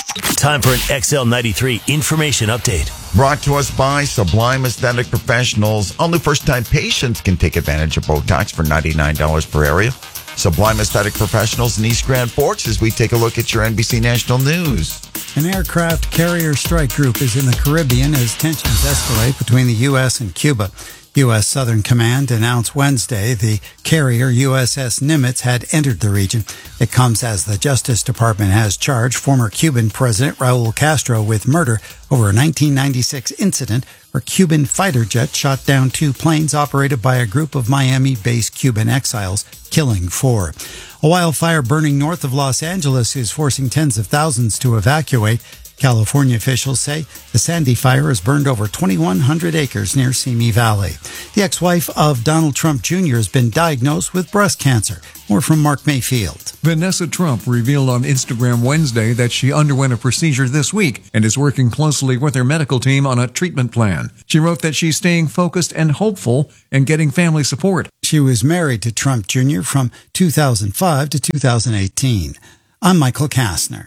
Time for an XL93 information update. Brought to us by Sublime Aesthetic Professionals. Only first-time patients can take advantage of Botox for $99 per area. Sublime Aesthetic Professionals in East Grand Forks as we take a look at your NBC National News. An aircraft carrier strike group is in the Caribbean as tensions escalate between the U.S. and Cuba. U.S. Southern Command announced Wednesday the carrier USS Nimitz had entered the region. It comes as the Justice Department has charged former Cuban President Raul Castro with murder over a 1996 incident where Cuban fighter jets shot down 2 planes operated by a group of Miami-based Cuban exiles, killing 4. A wildfire burning north of Los Angeles is forcing tens of thousands to evacuate. California officials say the Sandy fire has burned over 2,100 acres near Simi Valley. The ex-wife of Donald Trump Jr. has been diagnosed with breast cancer. More from Mark Mayfield. Vanessa Trump revealed on Instagram Wednesday that she underwent a procedure this week and is working closely with her medical team on a treatment plan. She wrote that she's staying focused and hopeful and getting family support. She was married to Trump Jr. from 2005 to 2018. I'm Michael Kastner.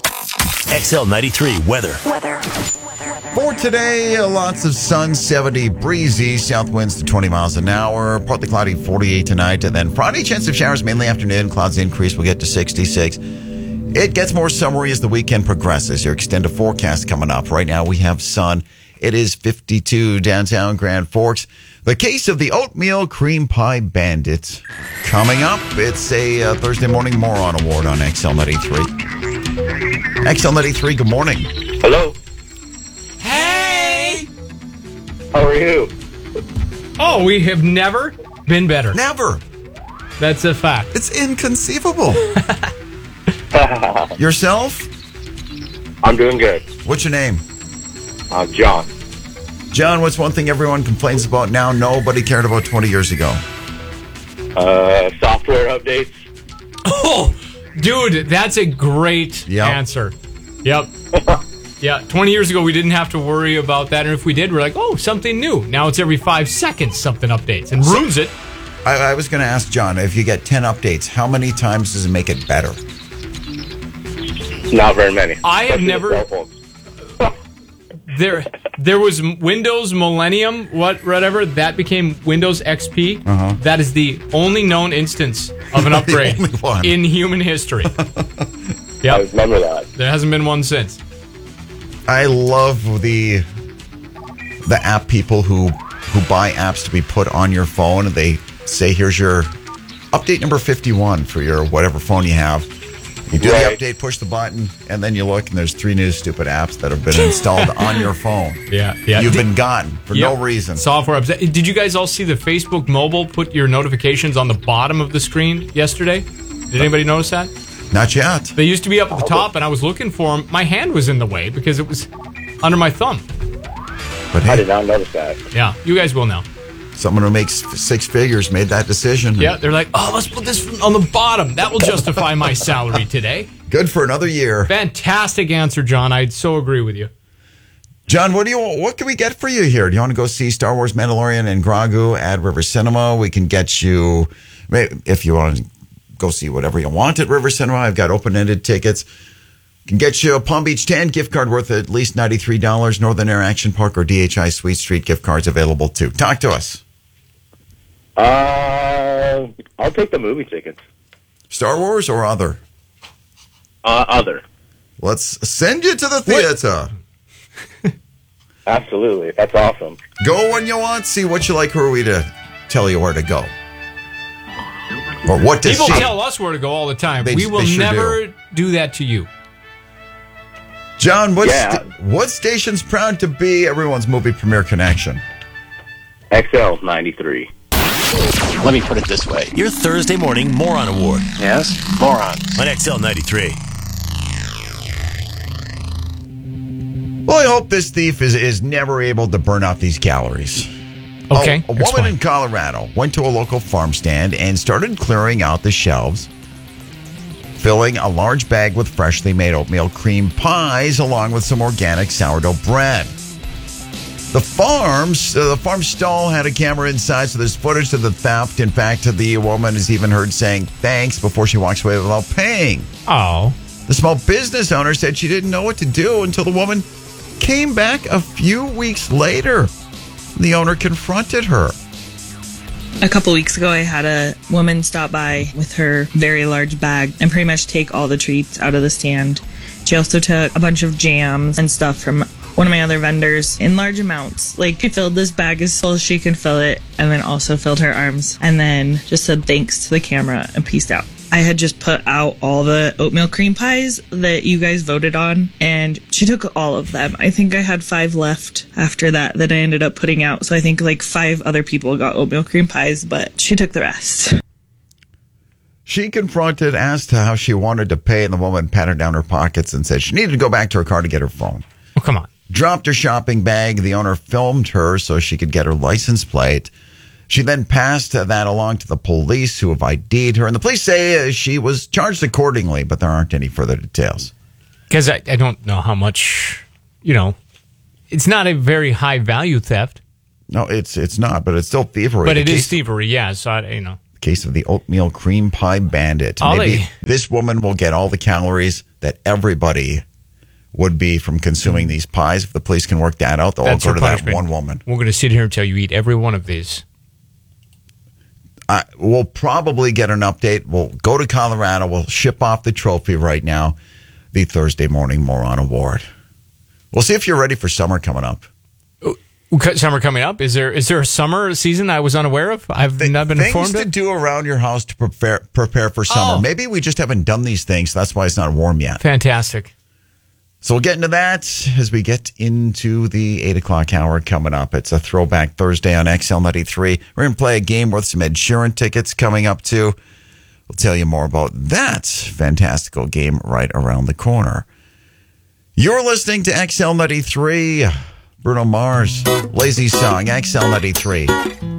XL93 weather. For today, lots of sun, 70, breezy, south winds to 20 miles an hour, partly cloudy, 48 tonight, and then Friday, chance of showers mainly afternoon, clouds increase, we'll get to 66. It gets more summery as the weekend progresses. Your extended forecast coming up. Right now we have sun. It is 52 downtown Grand Forks. The case of the oatmeal cream pie bandits coming up. It's a Thursday morning moron award on XL93. XL93, good morning. Hello. Hey! How are you? Oh, we have never been better. Never. That's a fact. It's inconceivable. Yourself? I'm doing good. What's your name? John. John, what's one thing everyone complains about now nobody cared about 20 years ago? Software updates. Oh, dude, that's a great answer. Yep. Yeah, 20 years ago, we didn't have to worry about that. And if we did, we're like, oh, something new. Now it's every 5 seconds something updates and ruins it. I was going to ask John, if you get 10 updates, how many times does it make it better? Not very many. I have never... There was Windows Millennium, whatever, that became Windows XP. Uh-huh. That is the only known instance of an upgrade in human history. Yep. I remember that. There hasn't been one since. I love the app people who buy apps to be put on your phone, and they say, here's your update number 51 for your whatever phone you have. You do the update, push the button, and then you look, and there's 3 new stupid apps that have been installed on your phone. Yeah. You've been gotten for no reason. Software apps. Did you guys all see the Facebook mobile put your notifications on the bottom of the screen yesterday? Did anybody notice that? Not yet. They used to be up at the top, and I was looking for them. My hand was in the way because it was under my thumb. But hey, I did not notice that. Yeah, you guys will now. Someone who makes 6 figures made that decision. Yeah, they're like, oh, let's put this on the bottom. That will justify my salary today. Good for another year. Fantastic answer, John. I so agree with you. John, what can we get for you here? Do you want to go see Star Wars Mandalorian and Grogu at River Cinema? We can get you, if you want to go see whatever you want at River Cinema. I've got open-ended tickets. Can get you a Palm Beach Tan gift card worth at least $93. Northern Air Action Park or DHI Sweet Street gift cards available too. Talk to us. I'll take the movie tickets. Star Wars or other? Other. Let's send you to the theater. Absolutely. That's awesome. Go when you want, see what you like. Who are we to tell you where to go? Or what to see? People tell us where to go all the time. We will never do that to you. John, what station's proud to be everyone's movie premiere connection? XL93. Let me put it this way. Your Thursday morning moron award. Yes? Moron. On XL93. Well, I hope this thief is never able to burn out these calories. Okay. A woman in Colorado went to a local farm stand and started clearing out the shelves, filling a large bag with freshly made oatmeal cream pies along with some organic sourdough bread. The farm stall had a camera inside, so there's footage of the theft. In fact, the woman is even heard saying thanks before she walks away without paying. Oh. The small business owner said she didn't know what to do until the woman came back a few weeks later. The owner confronted her. A couple weeks ago, I had a woman stop by with her very large bag and pretty much take all the treats out of the stand. She also took a bunch of jams and stuff from one of my other vendors in large amounts. Like, she filled this bag as full as she could fill it, and then also filled her arms, and then just said thanks to the camera and peaced out. I had just put out all the oatmeal cream pies that you guys voted on, and she took all of them. I think I had 5 left after that I ended up putting out. So I think like 5 other people got oatmeal cream pies, but she took the rest. She confronted, asked how she wanted to pay, and the woman patted down her pockets and said she needed to go back to her car to get her phone. Oh, come on. Dropped her shopping bag. The owner filmed her so she could get her license plate. She then passed that along to the police, who have ID'd her. And the police say she was charged accordingly, but there aren't any further details. Because I don't know how much, it's not a very high value theft. No, it's not, but it's still thievery. But it is thievery, yeah. So, The case of the oatmeal cream pie bandit. Maybe this woman will get all the calories that everybody would be from consuming these pies. If the police can work that out, they'll all go to that one woman. We're going to sit here until you eat every one of these. We'll probably get an update. We'll go to Colorado. We'll ship off the trophy right now, the Thursday Morning Moron Award. We'll see if you're ready for summer coming up. Summer coming up? Is there a summer season I was unaware of? I've not been informed of? Things to do around your house to prepare for summer. Oh. Maybe we just haven't done these things. That's why it's not warm yet. Fantastic. So we'll get into that as we get into the 8 o'clock hour coming up. It's a Throwback Thursday on XL93. We're going to play a game worth some Ed Sheeran tickets coming up, too. We'll tell you more about that fantastical game right around the corner. You're listening to XL93. Bruno Mars, Lazy Song, XL93.